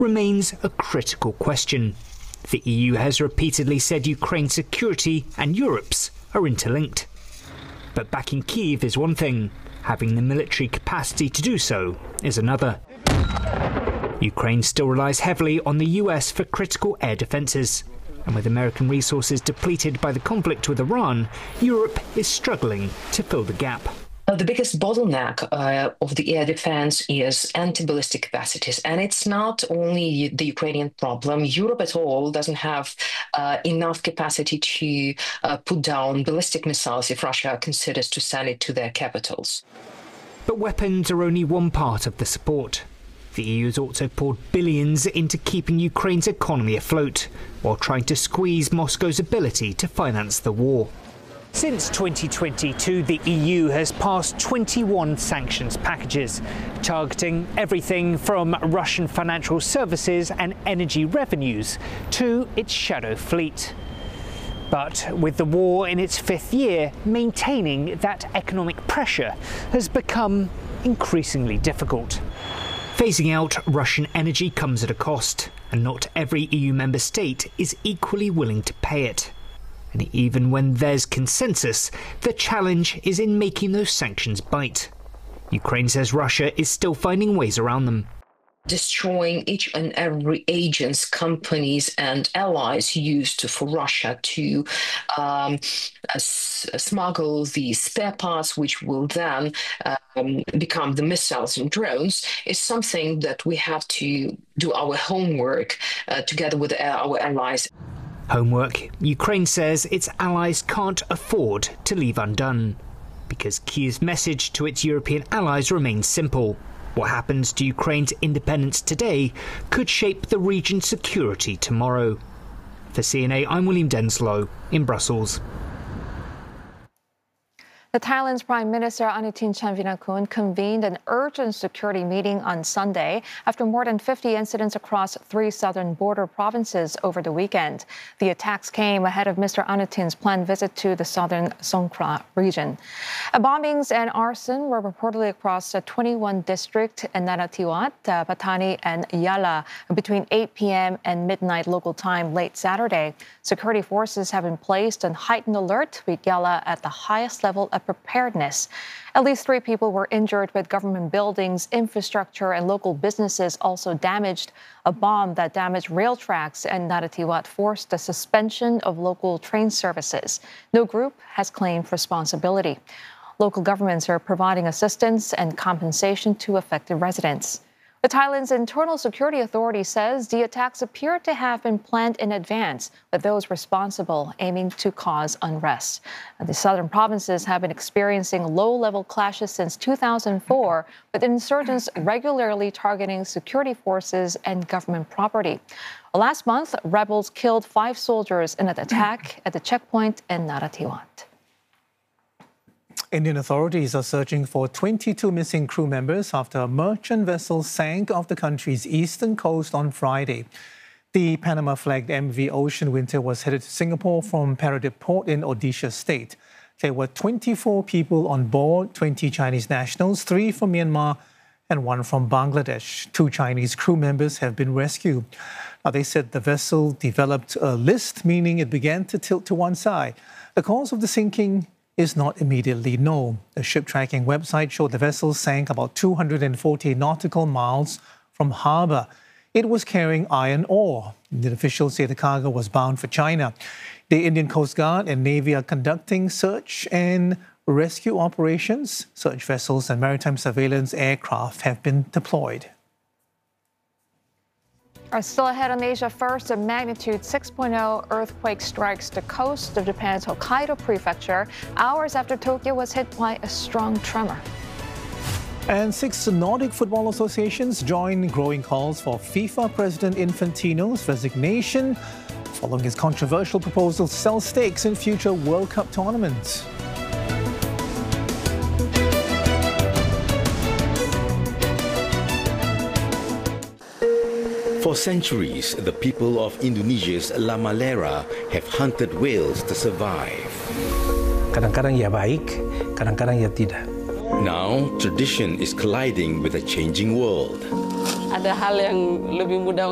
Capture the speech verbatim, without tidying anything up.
remains a critical question. The E U has repeatedly said Ukraine's security and Europe's are interlinked. But backing Kyiv is one thing, having the military capacity to do so is another. Ukraine still relies heavily on the U S for critical air defences. And with American resources depleted by the conflict with Iran, Europe is struggling to fill the gap. The biggest bottleneck uh, of the air defense is anti-ballistic capacities. And it's not only the Ukrainian problem. Europe at all doesn't have uh, enough capacity to uh, put down ballistic missiles if Russia considers to send it to their capitals. But weapons are only one part of the support. The E U has also poured billions into keeping Ukraine's economy afloat, while trying to squeeze Moscow's ability to finance the war. Since twenty twenty-two, the E U has passed twenty-one sanctions packages, targeting everything from Russian financial services and energy revenues to its shadow fleet. But with the war in its fifth year, maintaining that economic pressure has become increasingly difficult. Phasing out Russian energy comes at a cost, and not every E U member state is equally willing to pay it. And even when there's consensus, the challenge is in making those sanctions bite. Ukraine says Russia is still finding ways around them. Destroying each and every agents, companies and allies used for Russia to um, uh, smuggle the spare parts, which will then um, become the missiles and drones, is something that we have to do our homework uh, together with our allies. Homework Ukraine says its allies can't afford to leave undone, because Kyiv's message to its European allies remains simple. What happens to Ukraine's independence today could shape the region's security tomorrow. For C N A, I'm William Denslow in Brussels. The Thailand's Prime Minister Anutin Charnvirakul convened an urgent security meeting on Sunday after more than fifty incidents across three southern border provinces over the weekend. The attacks came ahead of Mister Anutin's planned visit to the southern Songkhla region. Bombings and arson were reportedly across twenty-one districts in Narathiwat, uh, Pattani and Yala between eight p.m. and midnight local time late Saturday. Security forces have been placed on heightened alert, with Yala at the highest level of preparedness. At least three people were injured, with government buildings, infrastructure, and local businesses also damaged. A bomb that damaged rail tracks in Narathiwat forced the suspension of local train services. No group has claimed responsibility. Local governments are providing assistance and compensation to affected residents. But Thailand's Internal Security Authority says the attacks appear to have been planned in advance, with those responsible aiming to cause unrest. The southern provinces have been experiencing low-level clashes since two thousand four, with insurgents regularly targeting security forces and government property. Last month, rebels killed five soldiers in an attack at the checkpoint in Narathiwat. Indian authorities are searching for twenty-two missing crew members after a merchant vessel sank off the country's eastern coast on Friday. The Panama-flagged M V Ocean Winter was headed to Singapore from Paradip Port in Odisha State. There were twenty-four people on board, twenty Chinese nationals, three from Myanmar and one from Bangladesh. Two Chinese crew members have been rescued. Now, they said the vessel developed a list, meaning it began to tilt to one side. The cause of the sinking is not immediately known. The ship tracking website showed the vessel sank about two hundred forty nautical miles from harbour. It was carrying iron ore. The officials say the cargo was bound for China. The Indian Coast Guard and Navy are conducting search and rescue operations. Search vessels and maritime surveillance aircraft have been deployed. Are still ahead on Asia First, a magnitude six point oh earthquake strikes the coast of Japan's Hokkaido prefecture, hours after Tokyo was hit by a strong tremor. And six Nordic football associations join growing calls for FIFA President Infantino's resignation following his controversial proposal to sell stakes in future World Cup tournaments. For centuries, the people of Indonesia's La Malera have hunted whales to survive. Kadang-kadang ya baik, kadang-kadang ya tidak. Now, tradition is colliding with a changing world. Ada hal yang lebih mudah